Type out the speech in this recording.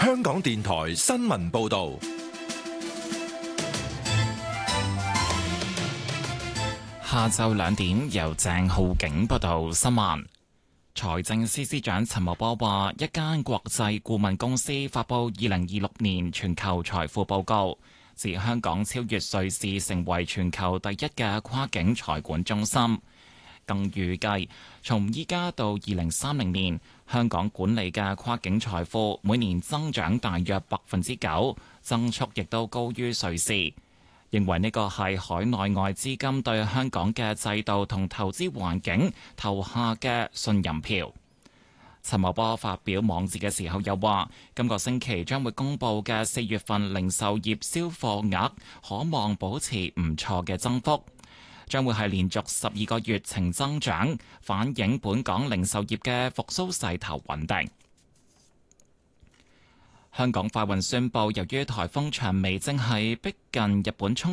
香港電台新聞報道。 下晝2點，由鄭浩景報道新聞。財政司司長陳茂波話，一間國際顧問公司發布2026年全球財富報告，指香港超越瑞士成為全球第一嘅跨境財管中心。更預計從依家到2030年，香港管理嘅跨境財富每年增長大約9%，增速亦都高於瑞士。認為呢個係海內外資金對香港嘅制度同投資環境投下嘅信任票。陳茂波發表網誌嘅時候又話，今個星期將會公佈嘅4月份零售業銷貨額可望保持唔錯嘅增幅，將會係連續12個月呈增長，反映本港零售業嘅復甦勢頭穩定。香港快運宣布，由於颱風長尾正係逼近日本沖